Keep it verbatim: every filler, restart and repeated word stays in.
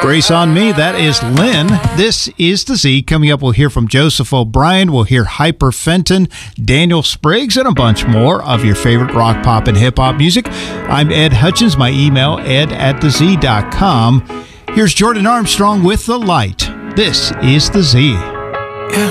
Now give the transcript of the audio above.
Grace on Me, that is Lynn. This is The Z. Coming up, we'll hear from Joseph O'Brien. We'll hear Hyper Fenton, Daniel Spriggs, and a bunch more of your favorite rock, pop, and hip-hop music. I'm Ed Hutchins. My email, ed at the z dot com. Here's Jordan Armstrong with The Light. This is The Z.